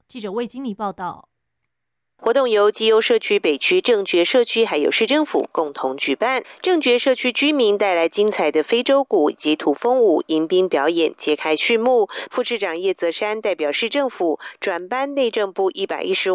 记者魏经理报道。 活动由基优社区北区正觉社区还有市政府共同举办，正觉社区居民带来精彩的非洲鼓以及土风舞迎宾表演揭开序幕。副市长叶泽山代表市政府转颁内政部115